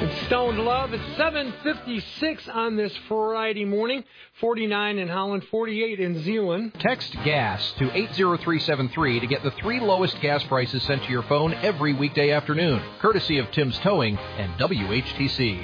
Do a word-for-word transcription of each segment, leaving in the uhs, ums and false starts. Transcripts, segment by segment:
It's Stoned Love. It's seven fifty-six on this Friday morning. forty-nine in Holland, forty-eight in Zeeland. Text GAS to eight zero three seven three to get the three lowest gas prices sent to your phone every weekday afternoon, courtesy of Tim's Towing and W H T C.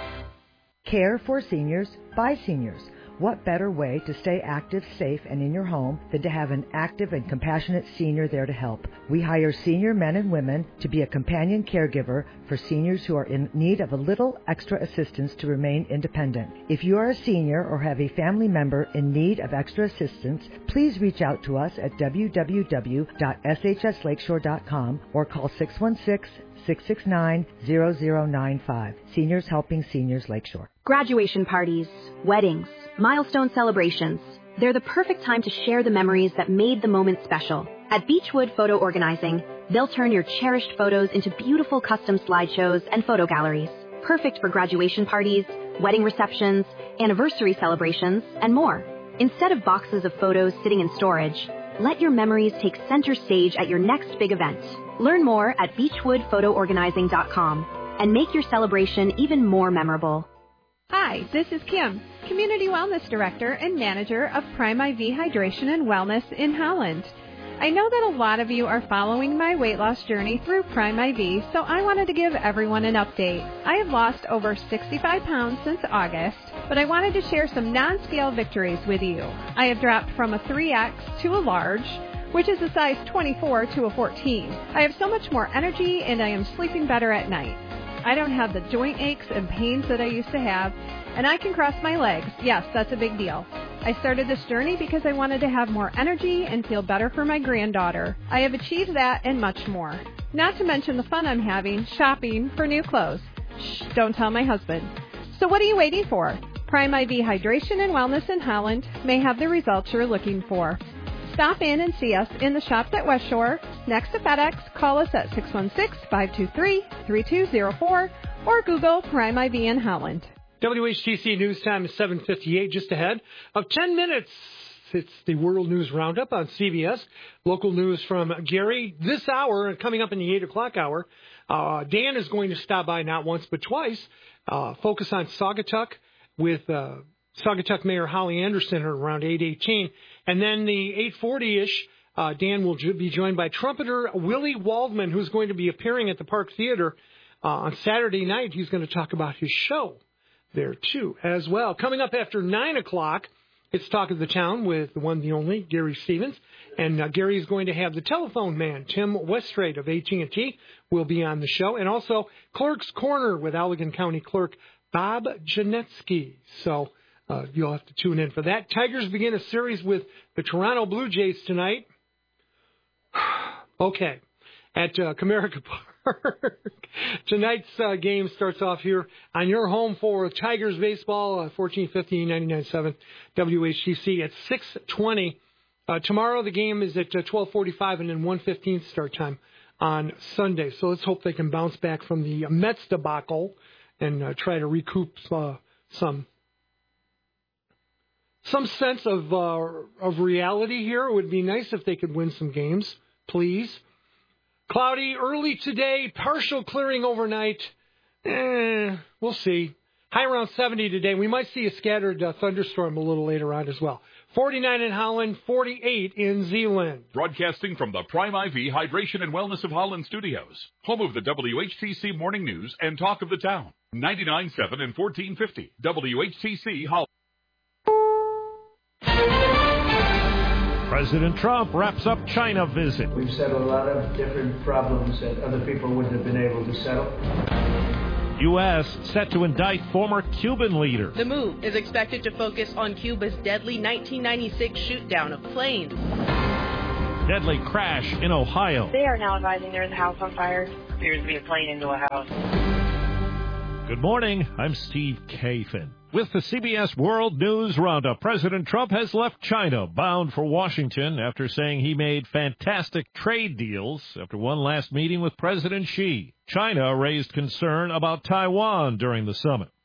Care for seniors by seniors. What better way to stay active, safe, and in your home than to have an active and compassionate senior there to help? We hire senior men and women to be a companion caregiver for seniors who are in need of a little extra assistance to remain independent. If you are a senior or have a family member in need of extra assistance, please reach out to us at w w w dot s h s lakeshore dot com or call six one six, six six nine, zero zero nine five. Seniors Helping Seniors Lakeshore. Graduation parties, weddings, milestone celebrations. They're the perfect time to share the memories that made the moment special. At Beechwood Photo Organizing, they'll turn your cherished photos into beautiful custom slideshows and photo galleries. Perfect for graduation parties, wedding receptions, anniversary celebrations, and more. Instead of boxes of photos sitting in storage, let your memories take center stage at your next big event. Learn more at beechwood photo organizing dot com and make your celebration even more memorable. Hi, this is Kim, Community Wellness Director and Manager of Prime I V Hydration and Wellness in Holland. I know that a lot of you are following my weight loss journey through Prime I V, so I wanted to give everyone an update. I have lost over sixty-five pounds since August, but I wanted to share some non-scale victories with you. I have dropped from a three X to a large, which is a size twenty-four to a fourteen. I have so much more energy and I am sleeping better at night. I don't have the joint aches and pains that I used to have, and I can cross my legs. Yes, that's a big deal. I started this journey because I wanted to have more energy and feel better for my granddaughter. I have achieved that and much more. Not to mention the fun I'm having shopping for new clothes. Shh, don't tell my husband. So what are you waiting for? Prime I V Hydration and Wellness in Holland may have the results you're looking for. Stop in and see us in the shops at West Shore, next to FedEx. Call us at six one six, five two three, three two zero four or Google Prime I V in Holland. W H T C News Time is seven fifty-eight, just ahead of ten minutes. It's the World News Roundup on C B S. Local news from Gary. This hour, and coming up in the eight o'clock hour, uh, Dan is going to stop by not once but twice, uh, focus on Saugatuck with uh, Saugatuck Mayor Holly Anderson around eight eighteen. And then the eight forty-ish, uh, Dan will be joined by trumpeter Willie Waldman, who's going to be appearing at the Park Theater uh, on Saturday night. He's going to talk about his show there, too, as well. Coming up after nine o'clock, it's Talk of the Town with the one, the only, Gary Stevens. And uh, Gary is going to have the telephone man, Tim Westrade of A T and T, will be on the show. And also Clerk's Corner with Allegan County Clerk Bob Janetsky. So uh, you'll have to tune in for that. Tigers begin a series with the Toronto Blue Jays tonight. Okay. At uh, Comerica Park. Tonight's uh, game starts off here on your home for Tigers baseball, uh, fourteen fifty, ninety-nine point seven W H T C at six twenty. Uh, tomorrow the game is at uh, twelve forty-five and then one fifteen start time on Sunday. So let's hope they can bounce back from the Mets debacle and uh, try to recoup uh, some some sense of uh, of reality here. It would be nice if they could win some games, please. Cloudy early today, partial clearing overnight. Eh, we'll see. High around seventy today. We might see a scattered uh, thunderstorm a little later on as well. forty-nine in Holland, forty-eight in Zeeland. Broadcasting from the Prime I V Hydration and Wellness of Holland studios, home of the W H T C Morning News and Talk of the Town. ninety-nine point seven and fourteen fifty W H T C Holland. President Trump wraps up China visit. We've settled a lot of different problems that other people wouldn't have been able to settle. U S set to indict former Cuban leader. The move is expected to focus on Cuba's deadly nineteen ninety-six shoot-down of planes. Deadly crash in Ohio. They are now advising there is a house on fire. Appears to be a plane into a house. Good morning. I'm Steve Kathan. With the C B S World News Roundup, President Trump has left China bound for Washington after saying he made fantastic trade deals after one last meeting with President Xi. China raised concern about Taiwan during the summit.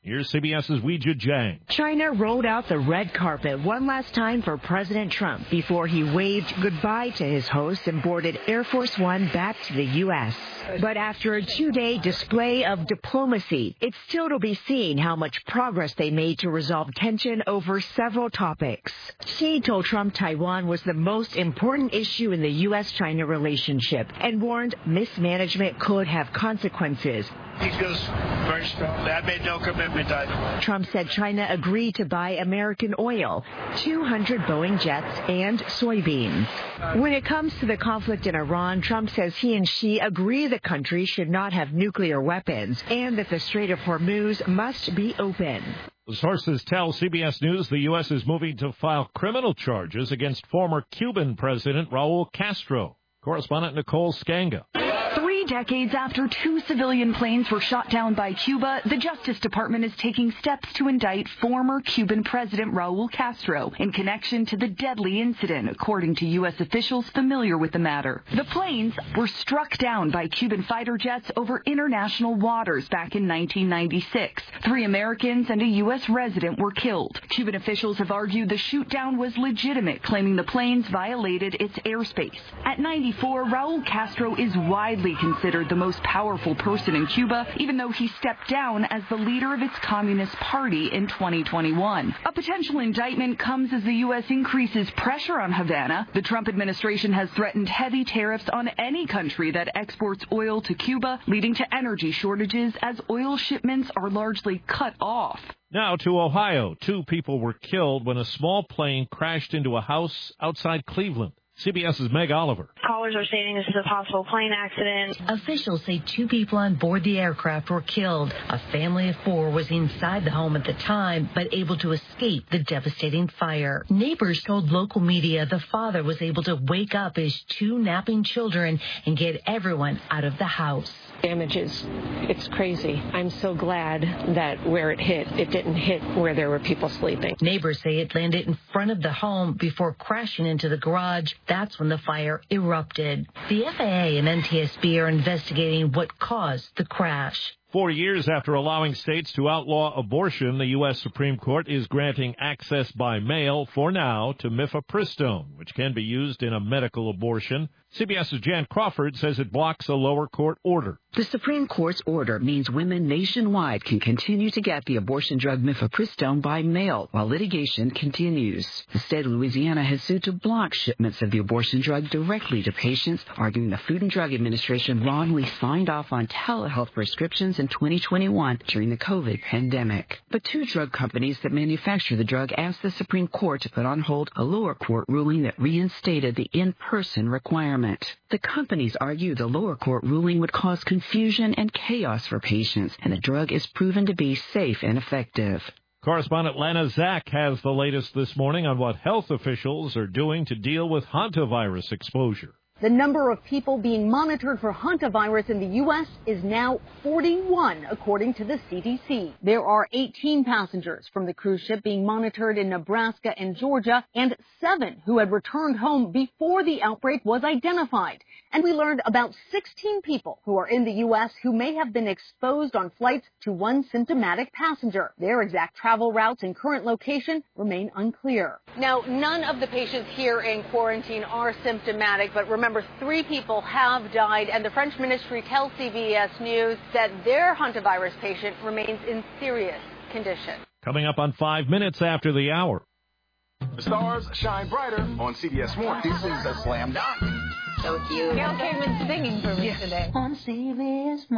Here's CBS's Weijia Jiang. China rolled out the red carpet one last time for President Trump before he waved goodbye to his host and boarded Air Force One back to the U S. But after a two-day display of diplomacy, it's still to be seen how much progress they made to resolve tension over several topics. Xi told Trump Taiwan was the most important issue in the U S China relationship and warned mismanagement could have consequences. He feels very strongly. I made no commitment either. Trump said China agreed to buy American oil, two hundred Boeing jets, and soybeans. When it comes to the conflict in Iran, Trump says he and Xi agree the country should not have nuclear weapons and that the Strait of Hormuz must be open. Sources tell C B S News the U S is moving to file criminal charges against former Cuban President Raul Castro. Correspondent Nicole Skanga. Three decades after two civilian planes were shot down by Cuba, the Justice Department is taking steps to indict former Cuban President Raul Castro in connection to the deadly incident, according to U S officials familiar with the matter. The planes were struck down by Cuban fighter jets over international waters back in nineteen ninety-six. Three Americans and a U S resident were killed. Cuban officials have argued the shoot-down was legitimate, claiming the planes violated its airspace. At ninety-four, Raul Castro is widely considered the most powerful person in Cuba, even though he stepped down as the leader of its Communist Party in twenty twenty-one. A potential indictment comes as the U S increases pressure on Havana. The Trump administration has threatened heavy tariffs on any country that exports oil to Cuba, leading to energy shortages as oil shipments are largely cut off. Now to Ohio. Two people were killed when a small plane crashed into a house outside Cleveland. CBS's Meg Oliver. Callers are saying this is a possible plane accident. Officials say two people on board the aircraft were killed. A family of four was inside the home at the time, but able to escape the devastating fire. Neighbors told local media the father was able to wake up his two napping children and get everyone out of the house. Damages. It's crazy. I'm so glad that where it hit, it didn't hit where there were people sleeping. Neighbors say it landed in front of the home before crashing into the garage. That's when the fire erupted. The F A A and N T S B are investigating what caused the crash. Four years after allowing states to outlaw abortion, the U S Supreme Court is granting access by mail for now to mifepristone, which can be used in a medical abortion. CBS's Jan Crawford says it blocks a lower court order. The Supreme Court's order means women nationwide can continue to get the abortion drug mifepristone by mail while litigation continues. The state of Louisiana has sued to block shipments of the abortion drug directly to patients, arguing the Food and Drug Administration wrongly signed off on telehealth prescriptions in twenty twenty-one during the COVID pandemic. But two drug companies that manufacture the drug asked the Supreme Court to put on hold a lower court ruling that reinstated the in-person requirement. The companies argue the lower court ruling would cause confusion and chaos for patients, and the drug is proven to be safe and effective. Correspondent Lana Zach has the latest this morning on what health officials are doing to deal with hantavirus exposure. The number of people being monitored for hantavirus in the U S is now forty-one, according to the C D C. There are eighteen passengers from the cruise ship being monitored in Nebraska and Georgia, and seven who had returned home before the outbreak was identified. And we learned about sixteen people who are in the U S who may have been exposed on flights to one symptomatic passenger. Their exact travel routes and current location remain unclear. Now, none of the patients here in quarantine are symptomatic, but remember, Remember, three people have died, and the French ministry tells C B S News that their hantavirus patient remains in serious condition. Coming up on five minutes after the hour. The stars shine brighter on C B S Morning. This is a slam dunk. So cute. Gail came in singing for me today. On C B S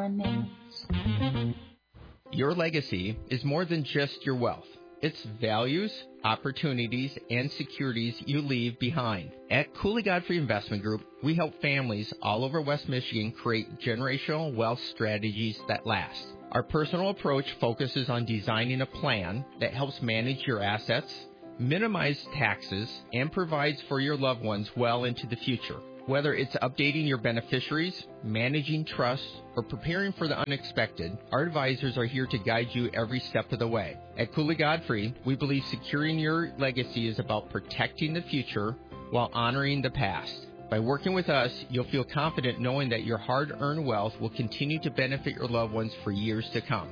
Mornings. Your legacy is more than just your wealth. It's values, opportunities, and securities you leave behind. At Cooley Godfrey Investment Group, we help families all over West Michigan create generational wealth strategies that last. Our personal approach focuses on designing a plan that helps manage your assets, minimize taxes, and provides for your loved ones well into the future. Whether it's updating your beneficiaries, managing trusts, or preparing for the unexpected, our advisors are here to guide you every step of the way. At Cooley Godfrey, we believe securing your legacy is about protecting the future while honoring the past. By working with us, you'll feel confident knowing that your hard-earned wealth will continue to benefit your loved ones for years to come.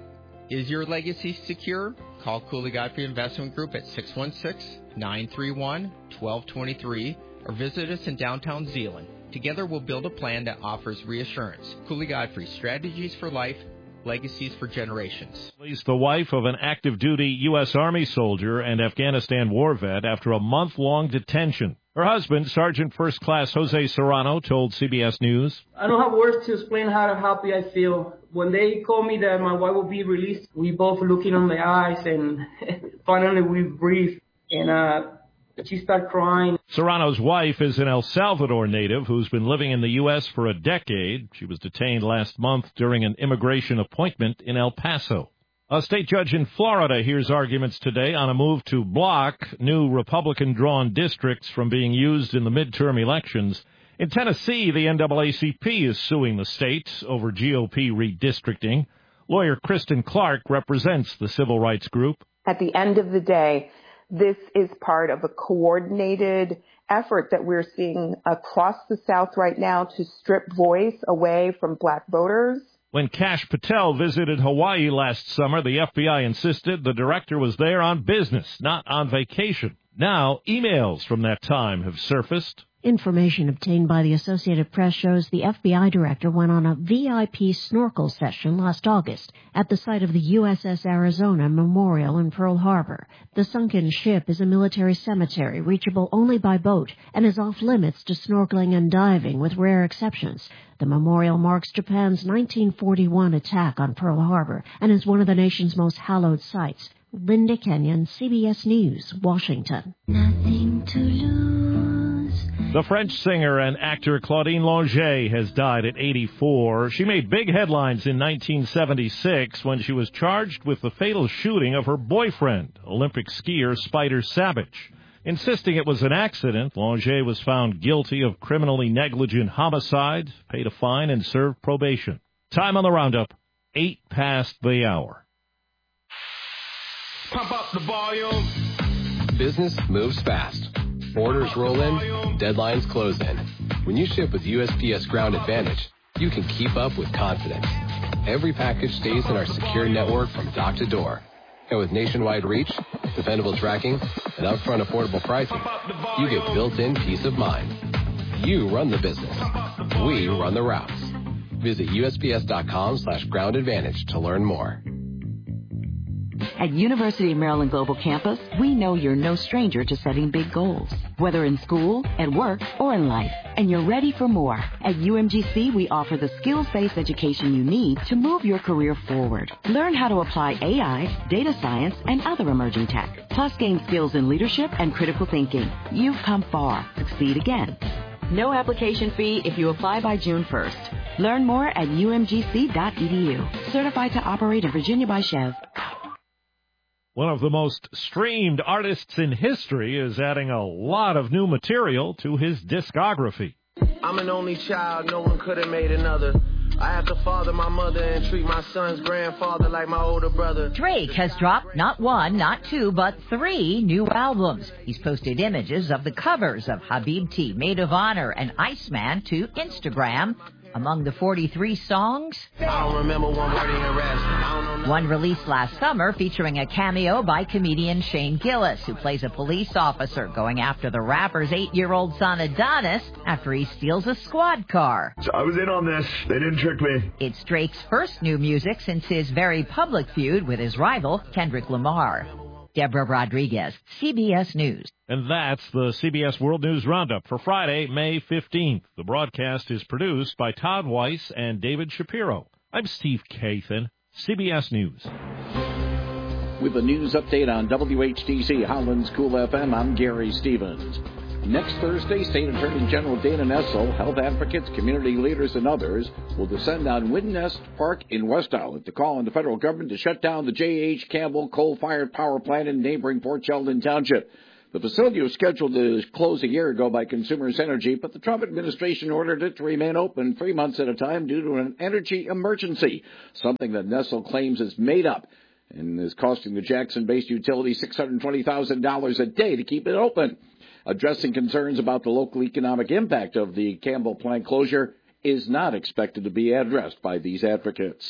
Is your legacy secure? Call Cooley Godfrey Investment Group at six one six, nine three one, one two two three or visit us in downtown Zeeland. Together we'll build a plan that offers reassurance. Cooley Godfrey, strategies for life, legacies for generations. He's the wife of an active-duty U S. Army soldier and Afghanistan war vet after a month-long detention. Her husband, Sergeant First Class Jose Serrano, told C B S News, I don't have words to explain how happy I feel. When they told me that my wife will be released, we both looking on the eyes, and finally we breathed, and uh, she started crying. Serrano's wife is an El Salvador native who's been living in the U S for a decade. She was detained last month during an immigration appointment in El Paso. A state judge in Florida hears arguments today on a move to block new Republican-drawn districts from being used in the midterm elections. In Tennessee, the N double A C P is suing the state over G O P redistricting. Lawyer Kristen Clark represents the civil rights group. At the end of the day, this is part of a coordinated effort that we're seeing across the South right now to strip voice away from black voters. When Kash Patel visited Hawaii last summer, the F B I insisted the director was there on business, not on vacation. Now, emails from that time have surfaced. Information obtained by the Associated Press shows the F B I director went on a V I P snorkel session last August at the site of the U S S Arizona Memorial in Pearl Harbor. The sunken ship is a military cemetery reachable only by boat and is off limits to snorkeling and diving with rare exceptions. The memorial marks Japan's nineteen forty-one attack on Pearl Harbor and is one of the nation's most hallowed sites. Linda Kenyon, C B S News, Washington. Nothing to lose. The French singer and actor Claudine Longet has died at eighty-four. She made big headlines in nineteen seventy-six when she was charged with the fatal shooting of her boyfriend, Olympic skier Spider Savage. Insisting it was an accident, Longet was found guilty of criminally negligent homicide, paid a fine, and served probation. Time on the roundup, eight past the hour. Pump up the volume. Business moves fast. Orders roll in, deadlines close in. When you ship with U S P S Ground Advantage, you can keep up with confidence. Every package stays in our secure network from dock to door. And with nationwide reach, dependable tracking, and upfront affordable pricing, you get built-in peace of mind. You run the business. We run the routes. Visit U S P S dot com slash ground advantage to learn more. At University of Maryland Global Campus, we know you're no stranger to setting big goals, whether in school, at work, or in life, and you're ready for more. At U M G C, we offer the skills-based education you need to move your career forward. Learn how to apply A I, data science, and other emerging tech, plus gain skills in leadership and critical thinking. You've come far. Succeed again. No application fee if you apply by June first. Learn more at U M G C dot E D U. Certified to operate in Virginia by Chev. One of the most streamed artists in history is adding a lot of new material to his discography. I'm an only child, no one could have made another. I have to father my mother and treat my son's grandfather like my older brother. Drake has dropped not one, not two, but three new albums. He's posted images of the covers of Habibti, Maid of Honor, and Iceman to Instagram. Among the forty-three songs, I don't remember one word in the rest. I don't know one released last summer featuring a cameo by comedian Shane Gillis, who plays a police officer going after the rapper's eight-year-old son Adonis after he steals a squad car. So I was in on this. They didn't trick me. It's Drake's first new music since his very public feud with his rival, Kendrick Lamar. Deborah Rodriguez, C B S News. And that's the C B S World News Roundup for Friday, May fifteenth. The broadcast is produced by Todd Weiss and David Shapiro. I'm Steve Kathan, C B S News. With a news update on W H T C Holland's Cool F M, I'm Gary Stevens. Next Thursday, State Attorney General Dana Nessel, health advocates, community leaders, and others will descend on Widnest Park in West Island to call on the federal government to shut down the J H. Campbell coal-fired power plant in neighboring Port Sheldon Township. The facility was scheduled to close a year ago by Consumers Energy, but the Trump administration ordered it to remain open three months at a time due to an energy emergency, something that Nessel claims is made up and is costing the Jackson-based utility six hundred twenty thousand dollars a day to keep it open. Addressing concerns about the local economic impact of the Campbell plant closure is not expected to be addressed by these advocates.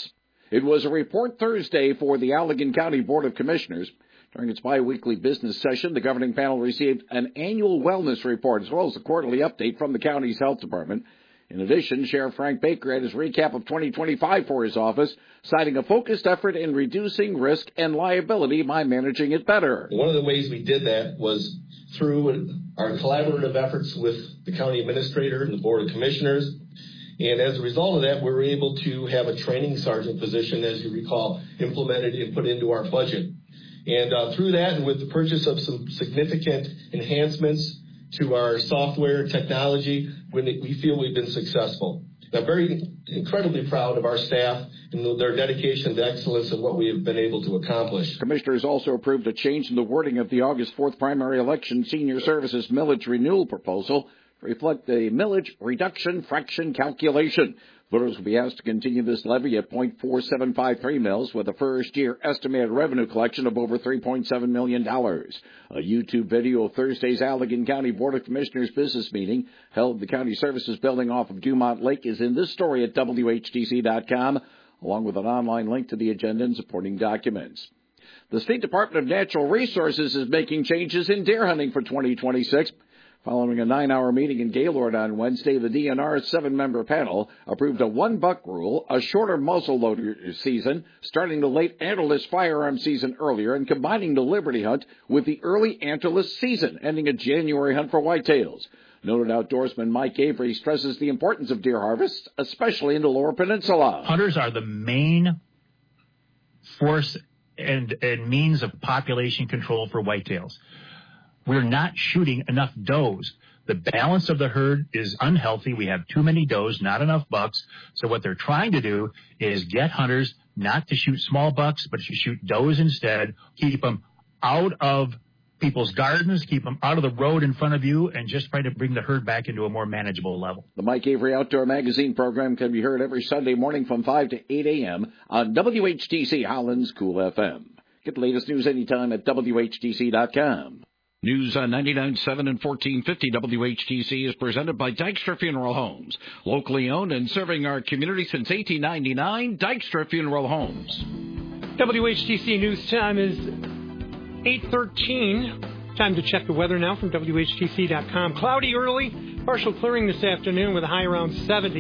It was a report Thursday for the Allegan County Board of Commissioners. During its biweekly business session, the governing panel received an annual wellness report as well as a quarterly update from the county's health department. In addition, Sheriff Frank Baker had his recap of twenty twenty-five for his office, citing a focused effort in reducing risk and liability by managing it better. One of the ways we did that was through our collaborative efforts with the county administrator and the Board of Commissioners. And as a result of that, we were able to have a training sergeant position, as you recall, implemented and put into our budget. And uh, through that, and with the purchase of some significant enhancements to our software technology, we feel we've been successful. I'm very incredibly proud of our staff and their dedication to excellence and what we have been able to accomplish. Commissioners also approved a change in the wording of the August fourth primary election senior services millage renewal proposal to reflect the millage reduction fraction calculation. Voters will be asked to continue this levy at point four seven five three mils with a first-year estimated revenue collection of over three point seven million dollars. A YouTube video of Thursday's Allegan County Board of Commissioners business meeting held in the county services building off of Dumont Lake is in this story at W H T C dot com, along with an online link to the agenda and supporting documents. The State Department of Natural Resources is making changes in deer hunting for twenty twenty-six. Following a nine-hour meeting in Gaylord on Wednesday, the D N R's seven-member panel approved a one-buck rule, a shorter muzzleloader season, starting the late antlerless firearm season earlier, and combining the Liberty Hunt with the early antlerless season, ending a January hunt for whitetails. Noted outdoorsman Mike Avery stresses the importance of deer harvests, especially in the Lower Peninsula. Hunters are the main force and, and means of population control for whitetails. We're not shooting enough does. The balance of the herd is unhealthy. We have too many does, not enough bucks. So what they're trying to do is get hunters not to shoot small bucks, but to shoot does instead, keep them out of people's gardens, keep them out of the road in front of you, and just try to bring the herd back into a more manageable level. The Mike Avery Outdoor Magazine program can be heard every Sunday morning from five to eight a.m. on W H T C Holland's Cool F M. Get the latest news anytime at W H T C dot com. News on ninety-nine point seven and fourteen fifty W H T C is presented by Dykstra Funeral Homes. Locally owned and serving our community since eighteen ninety-nine, Dykstra Funeral Homes. W H T C news time is eight thirteen. Time to check the weather now from W H T C dot com. Cloudy early, partial clearing this afternoon with a high around seventy.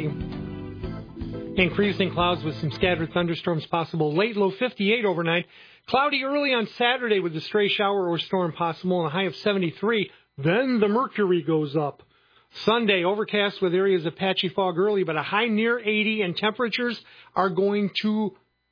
Increasing clouds with some scattered thunderstorms possible late, low fifty-eight overnight. Cloudy early on Saturday with a stray shower or storm possible and a high of seventy-three. Then the mercury goes up. Sunday, overcast with areas of patchy fog early, but a high near eighty, and temperatures are going to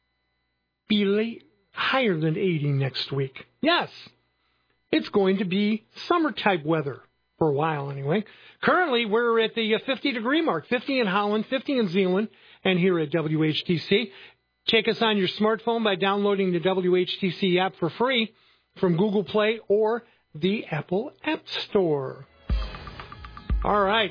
be late, higher than eighty next week. Yes, it's going to be summer-type weather for a while anyway. Currently, we're at the fifty-degree mark, fifty in Holland, fifty in Zeeland, and here at W H T C. Take us on your smartphone by downloading the W H T C app for free from Google Play or the Apple App Store. All right.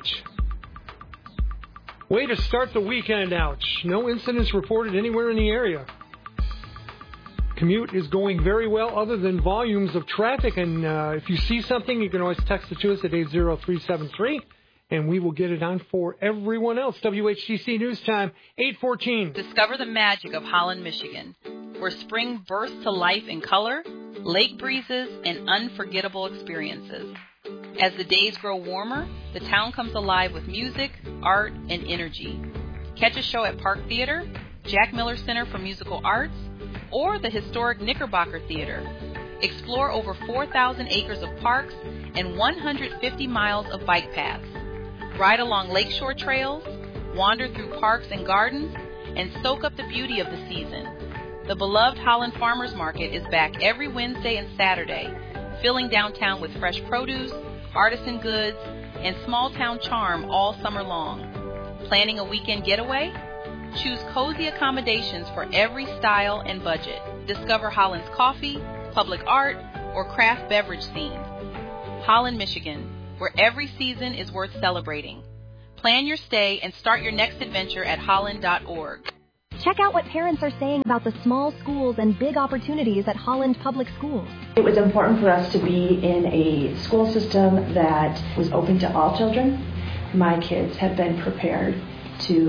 Way to start the weekend out. No incidents reported anywhere in the area. Commute is going very well other than volumes of traffic. And uh, if you see something, you can always text it to us at eight zero three seven three. And we will get it on for everyone else. W H T C News Time, eight fourteen. Discover the magic of Holland, Michigan, where spring bursts to life in color, lake breezes, and unforgettable experiences. As the days grow warmer, the town comes alive with music, art, and energy. Catch a show at Park Theater, Jack Miller Center for Musical Arts, or the historic Knickerbocker Theater. Explore over four thousand acres of parks and one hundred fifty miles of bike paths. Ride along lakeshore trails, wander through parks and gardens, and soak up the beauty of the season. The beloved Holland Farmers Market is back every Wednesday and Saturday, filling downtown with fresh produce, artisan goods, and small-town charm all summer long. Planning a weekend getaway? Choose cozy accommodations for every style and budget. Discover Holland's coffee, public art, or craft beverage scene. Holland, Michigan, where every season is worth celebrating. Plan your stay and start your next adventure at holland dot org. Check out what parents are saying about the small schools and big opportunities at Holland Public Schools. It was important for us to be in a school system that was open to all children. My kids have been prepared to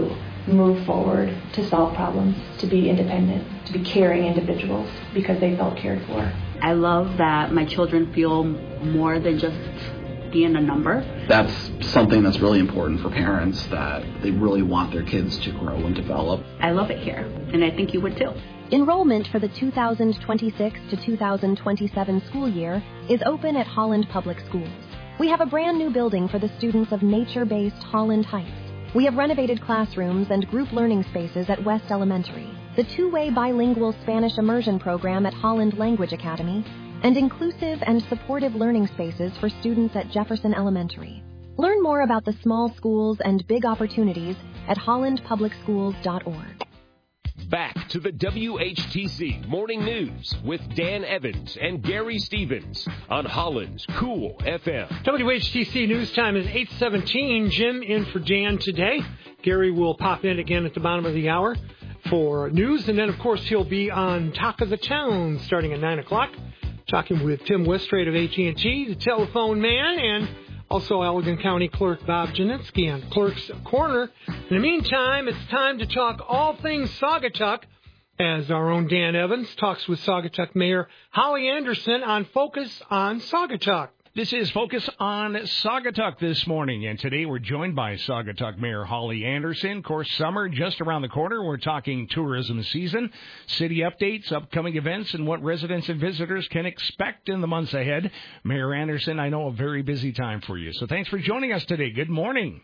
move forward, to solve problems, to be independent, to be caring individuals because they felt cared for. I love that my children feel more than just being a number. That's something that's really important for parents, that they really want their kids to grow and develop. I love it here, and I think you would too. Enrollment for the two thousand twenty-six to two thousand twenty-seven school year is open at Holland Public Schools. We have a brand new building for the students of nature-based Holland Heights. We have renovated classrooms and group learning spaces at West Elementary, the two-way bilingual Spanish immersion program at Holland Language Academy, and inclusive and supportive learning spaces for students at Jefferson Elementary. Learn more about the small schools and big opportunities at holland public schools dot org. Back to the W H T C Morning News with Dan Evans and Gary Stevens on Holland's Cool F M. W H T C News Time is eight seventeen. Jim in for Dan today. Gary will pop in again at the bottom of the hour for news. And then, of course, he'll be on Talk of the Town starting at nine o'clock, talking with Tim Westrate of A T and T, the telephone man, and also Allegan County Clerk Bob Janicki on Clerk's Corner. In the meantime, it's time to talk all things Saugatuck as our own Dan Evans talks with Saugatuck Mayor Holly Anderson on Focus on Saugatuck. This is Focus on Saugatuck this morning, and today we're joined by Saugatuck Mayor Holly Anderson. Of course, summer just around the corner. We're talking tourism season, city updates, upcoming events, and what residents and visitors can expect in the months ahead. Mayor Anderson, I know a very busy time for you, so thanks for joining us today. Good morning.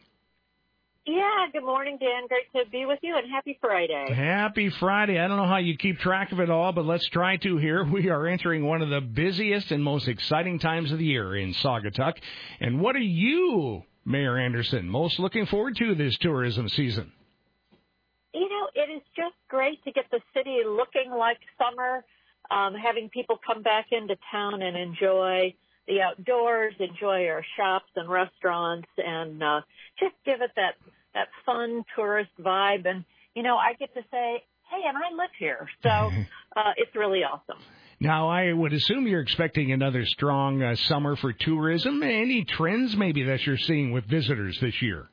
Yeah, good morning, Dan. Great to be with you, and happy Friday. Happy Friday. I don't know how you keep track of it all, but let's try to here. We are entering one of the busiest and most exciting times of the year in Saugatuck. And what are you, Mayor Anderson, most looking forward to this tourism season? You know, it is just great to get the city looking like summer, um, having people come back into town and enjoy the outdoors, enjoy our shops and restaurants, and uh, just give it that, that fun tourist vibe. And, you know, I get to say, hey, and I live here. So uh, it's really awesome. Now, I would assume you're expecting another strong uh, summer for tourism. Any trends maybe that you're seeing with visitors this year?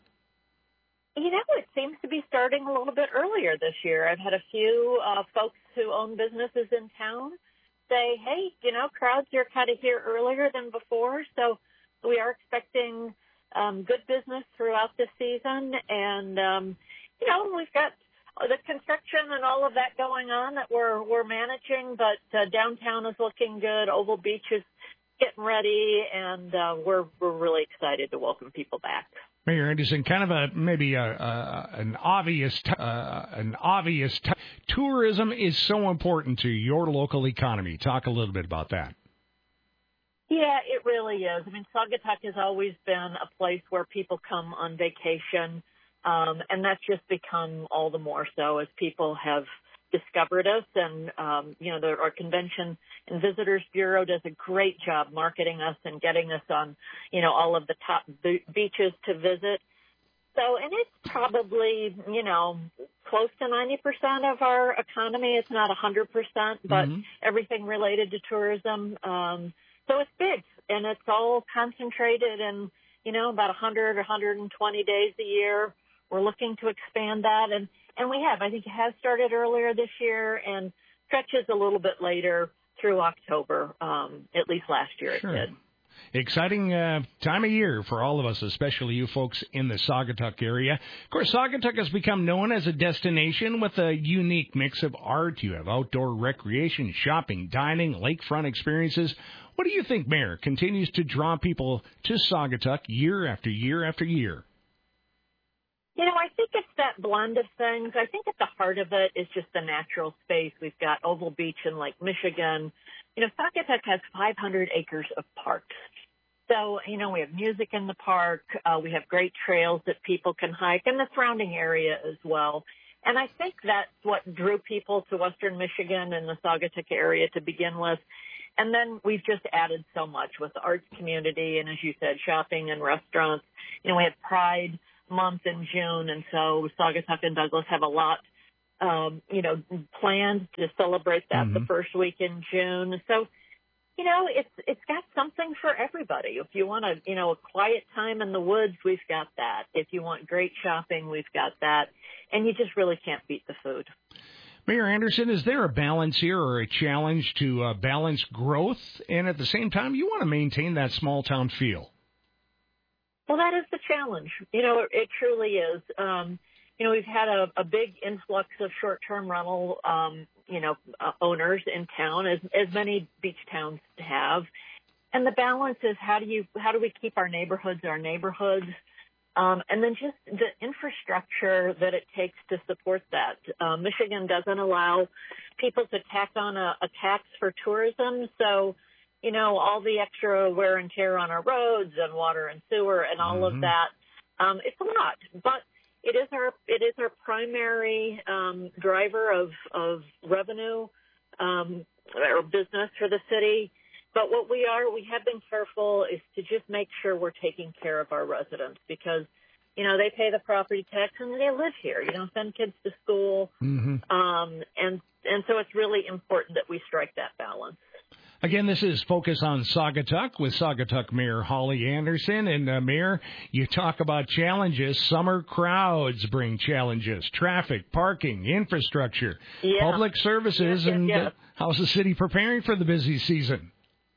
You know, it seems to be starting a little bit earlier this year. I've had a few uh, folks who own businesses in town say, hey, you know, crowds are kind of here earlier than before, so we are expecting um, good business throughout the season. And, um, you know, we've got the construction and all of that going on that we're we're managing, but uh, downtown is looking good. Oval Beach is getting ready, and uh, we're we're really excited to welcome people back. Mayor Anderson, kind of a maybe a, a an obvious uh, an obvious t- tourism is so important to your local economy. Talk a little bit about that. Yeah, it really is. I mean, Saugatuck has always been a place where people come on vacation, um, and that's just become all the more so as people have discovered us. And, um, you know, the, our Convention and Visitors Bureau does a great job marketing us and getting us on, you know, all of the top be- beaches to visit. So, and it's probably, you know, close to ninety percent of our economy. It's not one hundred percent, but mm-hmm. everything related to tourism. Um, so it's big, and it's all concentrated in, you know, about one hundred or one hundred twenty days a year. We're looking to expand that, and, and we have. I think it has started earlier this year and stretches a little bit later through October. Um, at least last year sure. it did. Exciting uh, time of year for all of us, especially you folks in the Saugatuck area. Of course, Saugatuck has become known as a destination with a unique mix of art. You have outdoor recreation, shopping, dining, lakefront experiences. What do you think, Mayor, continues to draw people to Saugatuck year after year after year? You know, I think it's that blend of things. I think at the heart of it is just the natural space. We've got Oval Beach in Lake Michigan. You know, Saugatuck has five hundred acres of parks. So, you know, we have music in the park. Uh, we have great trails that people can hike in the surrounding area as well. And I think that's what drew people to Western Michigan and the Saugatuck area to begin with. And then we've just added so much with the arts community and, as you said, shopping and restaurants. You know, we had Pride Month in June, and so Saugatuck and Douglas have a lot, um, you know, planned to celebrate that mm-hmm. the first week in June. So you know, it's it's got something for everybody. If you want a, you know, a quiet time in the woods, we've got that. If you want great shopping, we've got that. And you just really can't beat the food. Mayor Anderson, is there a balance here or a challenge to uh, balance growth and at the same time you want to maintain that small town feel? Well, that is the challenge. You know, it, it truly is. Um, you know, we've had a, a big influx of short-term rental, um, you know, uh, owners in town, as, as many beach towns have. And the balance is how do you, how do we keep our neighborhoods our neighborhoods? Um, and then just the infrastructure that it takes to support that. Uh, Michigan doesn't allow people to tack on a, a tax for tourism. So, you know, all the extra wear and tear on our roads and water and sewer and all mm-hmm. of that, um, it's a lot. But it is our it is our primary um, driver of, of revenue um, or business for the city. But what we are, we have been careful is to just make sure we're taking care of our residents because, you know, they pay the property tax and they live here. You know, send kids to school. Mm-hmm. Um, and, and so it's really important that we strike that balance. Again, this is Focus on Saugatuck with Saugatuck Mayor Holly Anderson. And, uh, Mayor, you talk about challenges. Summer crowds bring challenges. Traffic, parking, infrastructure, yeah. public services. Yes, yes, and yes. Uh, how's the city preparing for the busy season?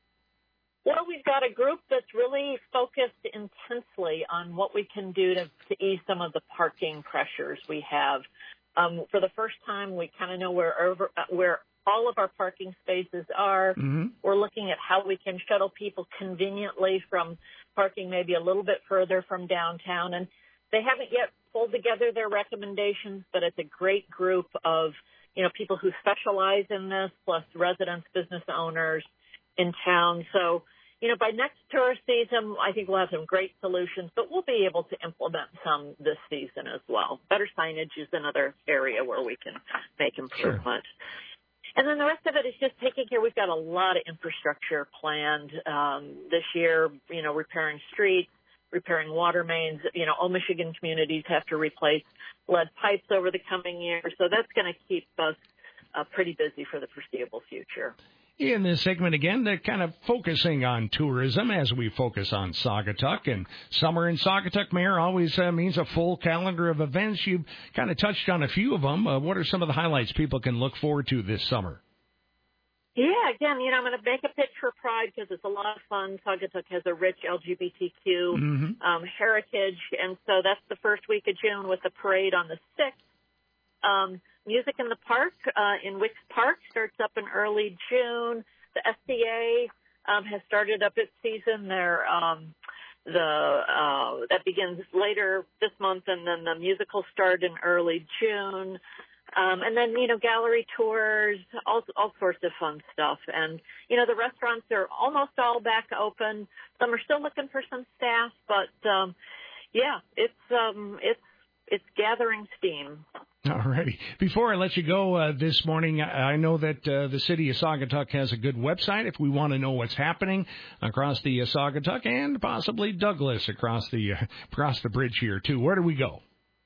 Well, we've got a group that's really focused intensely on what we can do to, to ease some of the parking pressures we have. Um, for the first time, we kind of know where over, where all of our parking spaces are. Mm-hmm. We're looking at how we can shuttle people conveniently from parking maybe a little bit further from downtown. And they haven't yet pulled together their recommendations, but it's a great group of, you know, people who specialize in this, plus residents, business owners in town. So, you know, by next tourist season, I think we'll have some great solutions, but we'll be able to implement some this season as well. Better signage is another area where we can make improvement. Sure. And then the rest of it is just taking care. We've got a lot of infrastructure planned um, this year, you know, repairing streets, repairing water mains. You know, all Michigan communities have to replace lead pipes over the coming year. So that's going to keep us uh, pretty busy for the foreseeable future. In this segment, again, they're kind of focusing on tourism as we focus on Saugatuck. And summer in Saugatuck, Mayor, always uh, means a full calendar of events. You've kind of touched on a few of them. Uh, what are some of the highlights people can look forward to this summer? Yeah, again, you know, I'm going to make a pitch for Pride because it's a lot of fun. Saugatuck has a rich L G B T Q mm-hmm. um, heritage, and so that's the first week of June with the parade on the sixth. Um, Music in the Park uh, in Wicks Park starts up in early June. The S D A um, has started up its season. There, um, the uh, that begins later this month, and then the musicals start in early June. Um, and then, you know, gallery tours, all all sorts of fun stuff. And, you know, the restaurants are almost all back open. Some are still looking for some staff, but um, yeah, it's um, it's it's gathering steam. All righty. Before I let you go uh, this morning, I know that uh, the city of Saugatuck has a good website if we want to know what's happening across the uh, Saugatuck and possibly Douglas across the uh, across the bridge here, too. Where do we go?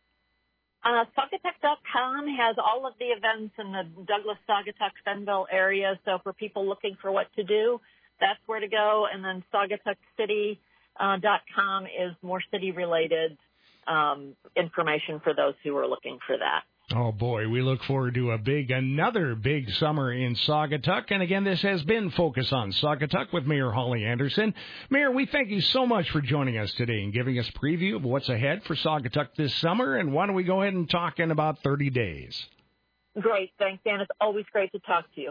Uh, Saugatuck dot com has all of the events in the Douglas, Saugatuck, Fenville area. So for people looking for what to do, that's where to go. And then Saugatuck City dot com is more city-related Um, information for those who are looking for that. Oh, boy, we look forward to a big, another big summer in Saugatuck. And again, this has been Focus on Saugatuck with Mayor Holly Anderson. Mayor, we thank you so much for joining us today and giving us a preview of what's ahead for Saugatuck this summer. And why don't we go ahead and talk in about thirty days? Great. Thanks, Dan. It's always great to talk to you.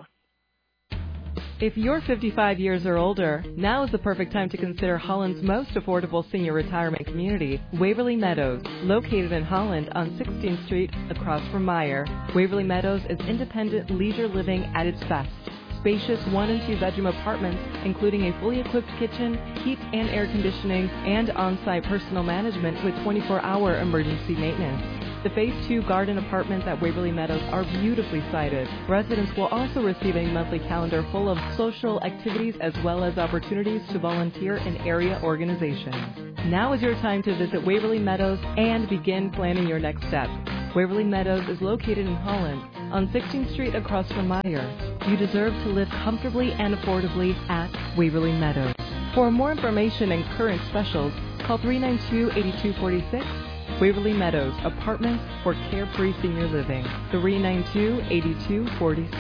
If you're fifty-five years or older, now is the perfect time to consider Holland's most affordable senior retirement community, Waverly Meadows, located in Holland on sixteenth Street across from Meyer. Waverly Meadows is independent leisure living at its best. Spacious one and two bedroom apartments, including a fully equipped kitchen, heat and air conditioning, and on-site personal management with twenty-four hour emergency maintenance. The Phase two garden apartments at Waverly Meadows are beautifully sited. Residents will also receive a monthly calendar full of social activities as well as opportunities to volunteer in area organizations. Now is your time to visit Waverly Meadows and begin planning your next step. Waverly Meadows is located in Holland on sixteenth Street across from Meyer. You deserve to live comfortably and affordably at Waverly Meadows. For more information and current specials, call three nine two, eight two four six. Waverly Meadows, apartments for carefree senior living. three nine two, eight two four six.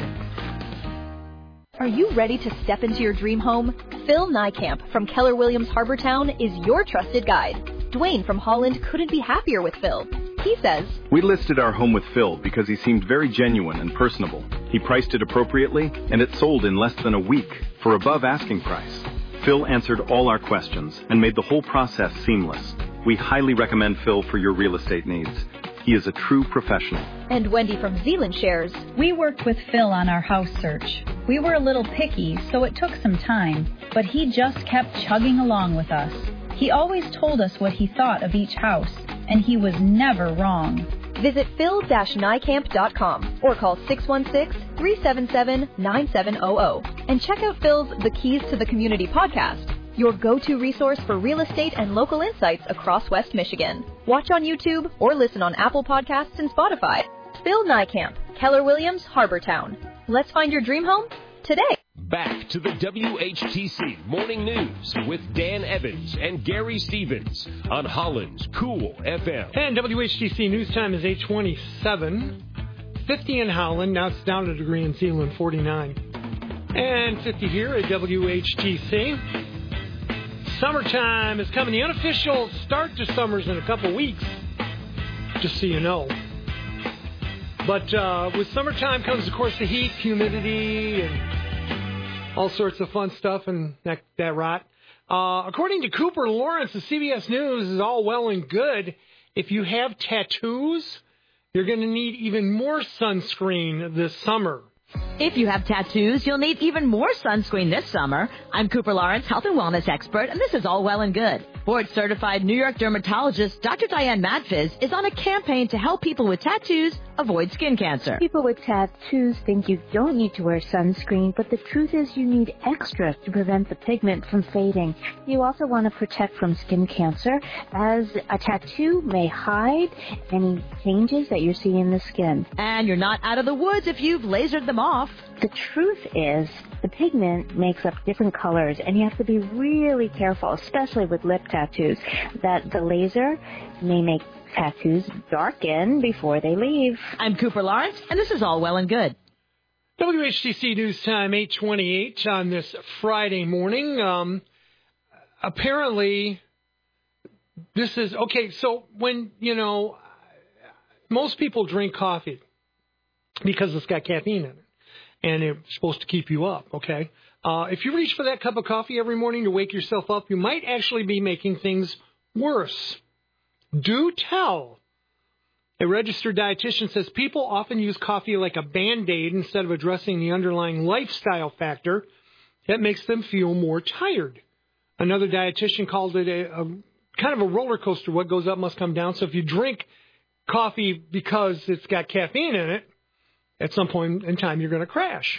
Are you ready to step into your dream home? Phil Niekamp from Keller Williams Harbortown is your trusted guide. Dwayne from Holland couldn't be happier with Phil. He says, "We listed our home with Phil because he seemed very genuine and personable. He priced it appropriately, and it sold in less than a week for above asking price. Phil answered all our questions and made the whole process seamless. We highly recommend Phil for your real estate needs. He is a true professional." And Wendy from Zealand shares, "We worked with Phil on our house search. We were a little picky, so it took some time, but he just kept chugging along with us. He always told us what he thought of each house, and he was never wrong." Visit phil dash niekamp dot com or call six one six, three seven seven, nine seven zero zero and check out Phil's The Keys to the Community podcast, your go-to resource for real estate and local insights across West Michigan. Watch on YouTube or listen on Apple Podcasts and Spotify. Phil Niekamp, Keller Williams, Harbortown. Let's find your dream home today. Back to the W H T C Morning News with Dan Evans and Gary Stevens on Holland's Cool F M. And W H T C News Time is eight twenty-seven. fifty in Holland. Now it's down a degree in Zealand, forty-nine. And fifty here at W H T C. Summertime is coming. The unofficial start to summer's in a couple weeks, just so you know. But uh, with summertime comes, of course, the heat, humidity, and all sorts of fun stuff and that, that rot. Uh, according to Cooper Lawrence of C B S News, is all well and good. If you have tattoos, you're going to need even more sunscreen this summer. If you have tattoos, you'll need even more sunscreen this summer. I'm Cooper Lawrence, health and wellness expert, and this is all well and good. Board-certified New York dermatologist Doctor Diane Matfiz is on a campaign to help people with tattoos avoid skin cancer. People with tattoos think you don't need to wear sunscreen, but the truth is you need extra to prevent the pigment from fading. You also want to protect from skin cancer, as a tattoo may hide any changes that you're seeing in the skin. And you're not out of the woods if you've lasered them off. The truth is, the pigment makes up different colors, and you have to be really careful, especially with lip tattoos, that the laser may make tattoos darken before they leave. I'm Cooper Lawrence, and this is all well and good. W H T C News Time, eight twenty-eight on this Friday morning. Um, apparently, this is, okay, so when, you know, most people drink coffee because it's got caffeine in it, and it's supposed to keep you up, okay? Uh, if you reach for that cup of coffee every morning to wake yourself up, you might actually be making things worse. Do tell. A registered dietitian says people often use coffee like a Band-Aid instead of addressing the underlying lifestyle factor that makes them feel more tired. Another dietitian called it a, a kind of a roller coaster. What goes up must come down. So if you drink coffee because it's got caffeine in it, at some point in time you're going to crash.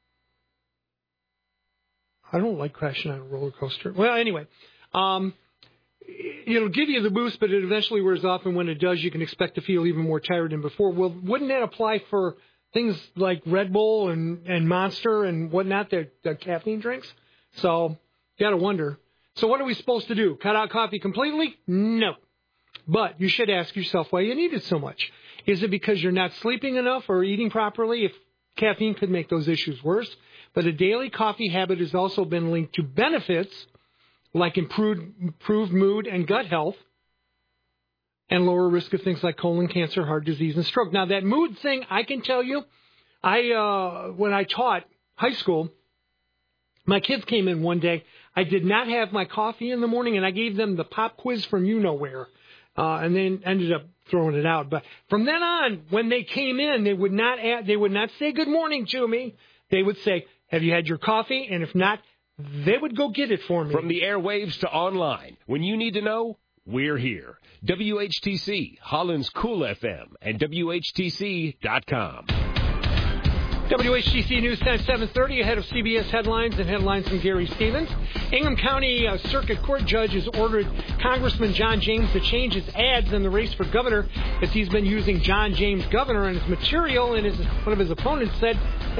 I don't like crashing on a roller coaster. Well, anyway, um, it'll give you the boost, but it eventually wears off, and when it does, you can expect to feel even more tired than before. Well, wouldn't that apply for things like Red Bull and, and Monster and whatnot, the, the caffeine drinks? So, you got to wonder. So what are we supposed to do? Cut out coffee completely? No. But you should ask yourself why you need it so much. Is it because you're not sleeping enough or eating properly? If caffeine could make those issues worse. But a daily coffee habit has also been linked to benefits like improved, improved mood and gut health, and lower risk of things like colon cancer, heart disease, and stroke. Now, that mood thing, I can tell you, I uh, when I taught high school, my kids came in one day. I did not have my coffee in the morning, and I gave them the pop quiz from you-know-where, uh, and then ended up throwing it out. But from then on, when they came in, they would not add, they would not say good morning to me. They would say, have you had your coffee? And if not, they would go get it for me. From the airwaves to online, when you need to know, we're here. W H T C, Holland's Cool F M, and W H T C dot com. W H T C News Time seven thirty, ahead of C B S headlines and headlines from Gary Stevens. Ingham County uh, Circuit Court judge has ordered Congressman John James to change his ads in the race for governor, as he's been using John James Governor in his material, and his, one of his opponents said that makes it a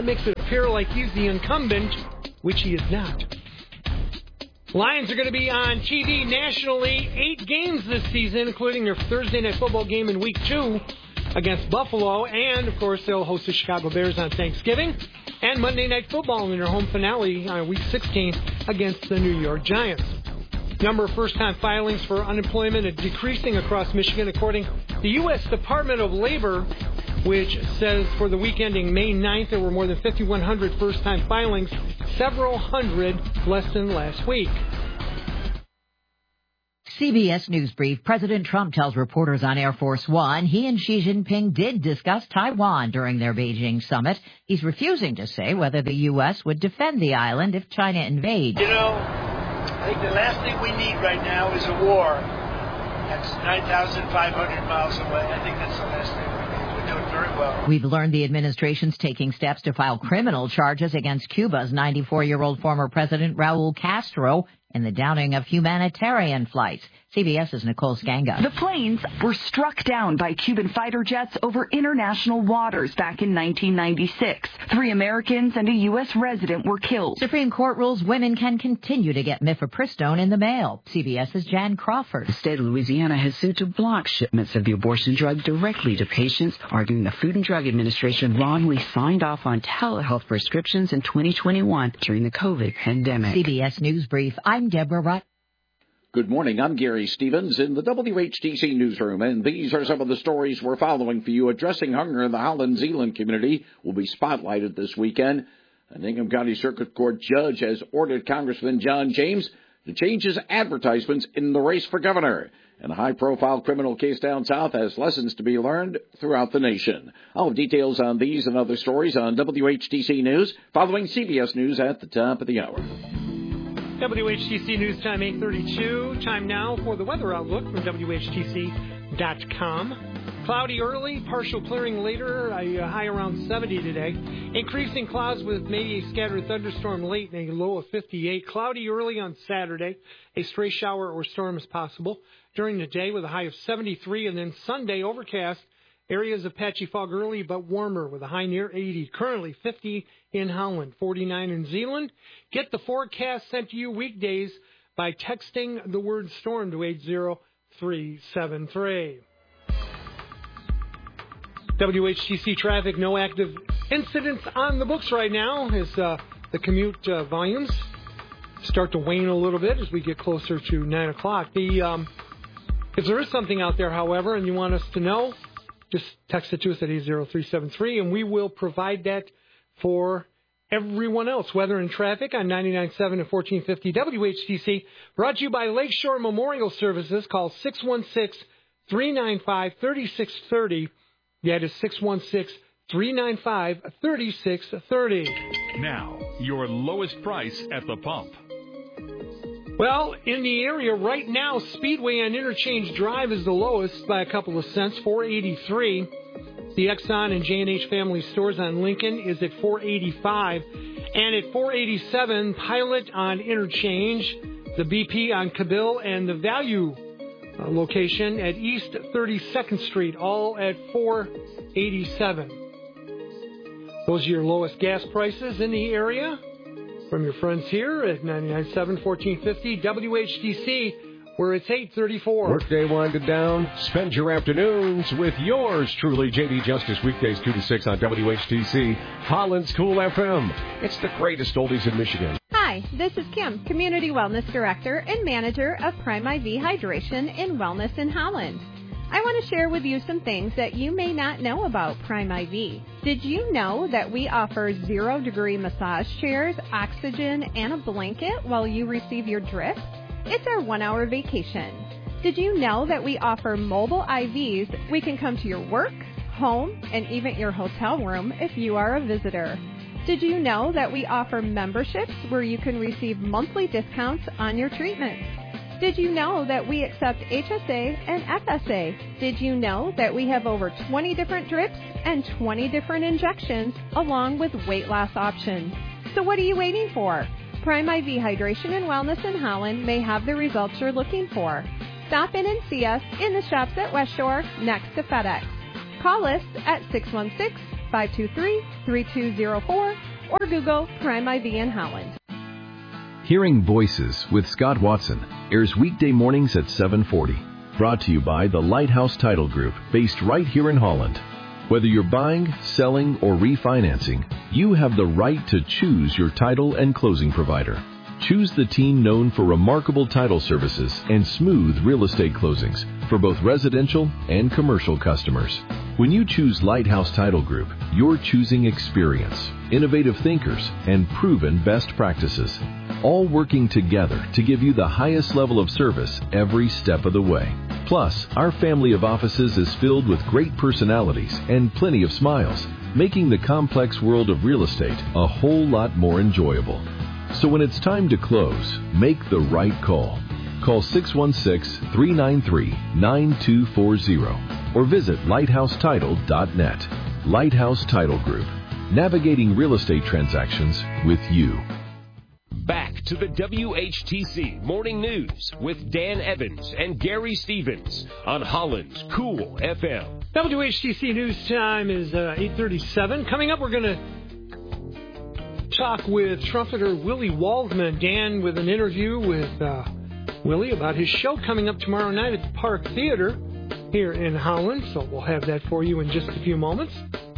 appear like he's the incumbent, which he is not. Lions are going to be on T V nationally eight games this season, including their Thursday night football game in week two against Buffalo. And, of course, they'll host the Chicago Bears on Thanksgiving. And Monday night football in their home finale on week sixteen against the New York Giants. Number of first-time filings for unemployment are decreasing across Michigan, according to the U S Department of Labor, which says for the week ending May ninth, there were more than fifty-one hundred first-time filings, several hundred less than last week. C B S News Brief. President Trump tells reporters on Air Force One he and Xi Jinping did discuss Taiwan during their Beijing summit. He's refusing to say whether the U S would defend the island if China invades. You know, I think the last thing we need right now is a war. That's nine thousand five hundred miles away. I think that's the last thing we need. We're doing very well. We've learned the administration's taking steps to file criminal charges against Cuba's ninety-four-year-old former president Raul Castro in the downing of humanitarian flights. CBS's Nicole Skanga. The planes were struck down by Cuban fighter jets over international waters back in nineteen ninety-six. Three Americans and a U S resident were killed. Supreme Court rules women can continue to get mifepristone in the mail. CBS's Jan Crawford. The state of Louisiana has sued to block shipments of the abortion drug directly to patients, arguing the Food and Drug Administration wrongly signed off on telehealth prescriptions in twenty twenty-one during the COVID pandemic. C B S News Brief. I'm Deborah Rutt. Good morning. I'm Gary Stevens in the W H T C newsroom, and these are some of the stories we're following for you. Addressing hunger in the Holland-Zeeland community will be spotlighted this weekend. An Ingham County Circuit Court judge has ordered Congressman John James to change his advertisements in the race for governor. And a high-profile criminal case down south has lessons to be learned throughout the nation. I'll have details on these and other stories on W H T C News, following C B S News at the top of the hour. W H T C News Time eight thirty-two. Time now for the weather outlook from W H T C dot com. Cloudy early, partial clearing later, a high around seventy today. Increasing clouds with maybe a scattered thunderstorm late and a low of fifty-eight. Cloudy early on Saturday. A stray shower or storm is possible during the day with a high of seventy-three. And then Sunday, overcast. Areas of patchy fog early, but warmer with a high near eighty. Currently fifty in Holland, forty-nine in Zeeland. Get the forecast sent to you weekdays by texting the word storm to eight zero three seven three. W H T C traffic, no active incidents on the books right now as uh, the commute uh, volumes start to wane a little bit as we get closer to nine o'clock. The um, if there is something out there, however, and you want us to know, just text it to us at eight zero three seven three, and we will provide that for everyone else. Weather and traffic on ninety-nine point seven and fourteen fifty W H T C. Brought to you by Lakeshore Memorial Services. Call six one six, three nine five, three six three zero. That is six one six, three nine five, three six three zero. Now, your lowest price at the pump. Well, in the area right now, Speedway on Interchange Drive is the lowest by a couple of cents, four eighty-three. The Exxon and J and H family stores on Lincoln is at four eighty-five. And at four eighty-seven, Pilot on Interchange, the B P on Cabill, and the Value uh, location at East thirty-second Street, all at four eighty-seven. Those are your lowest gas prices in the area. From your friends here at ninety-nine point seven, fourteen fifty W H T C, where it's eight thirty-four. Workday winded down. Spend your afternoons with yours truly, J D Justice, weekdays two to six on W H T C, Holland's Cool F M. It's the greatest oldies in Michigan. Hi, this is Kim, Community Wellness Director and Manager of Prime I V Hydration and Wellness in Holland. I want to share with you some things that you may not know about Prime I V. Did you know that we offer zero-degree massage chairs, oxygen, and a blanket while you receive your drip? It's our one-hour vacation. Did you know that we offer mobile I Vs? We can come to your work, home, and even your hotel room if you are a visitor. Did you know that we offer memberships where you can receive monthly discounts on your treatments? Did you know that we accept H S A and F S A? Did you know that we have over twenty different drips and twenty different injections along with weight loss options? So what are you waiting for? Prime I V Hydration and Wellness in Holland may have the results you're looking for. Stop in and see us in the shops at West Shore next to FedEx. Call us at six one six, five two three, three two zero four or Google Prime I V in Holland. Hearing Voices with Scott Watson airs weekday mornings at seven forty. Brought to you by the Lighthouse Title Group, based right here in Holland. Whether you're buying, selling, or refinancing, you have the right to choose your title and closing provider. Choose the team known for remarkable title services and smooth real estate closings for both residential and commercial customers. When you choose Lighthouse Title Group, you're choosing experience, innovative thinkers, and proven best practices, all working together to give you the highest level of service every step of the way. Plus, our family of offices is filled with great personalities and plenty of smiles, making the complex world of real estate a whole lot more enjoyable. So when it's time to close, make the right call. Call six one six, three nine three, nine two four zero or visit lighthouse title dot net. Lighthouse Title Group, navigating real estate transactions with you. Back to the W H T C Morning News with Dan Evans and Gary Stevens on Holland's Cool F M. W H T C News Time is uh, eight thirty-seven. Coming up, we're going to talk with trumpeter Willie Waldman. Dan with an interview with uh, Willie about his show coming up tomorrow night at the Park Theater here in Holland. So we'll have that for you in just a few moments.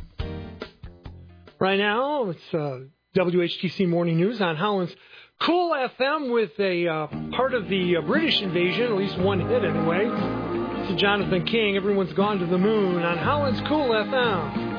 Right now, it's uh, W H T C Morning News on Holland's Cool F M with a uh, part of the uh, British invasion, at least one hit anyway. To Jonathan King, Everyone's Gone to the Moon on Holland's Cool F M.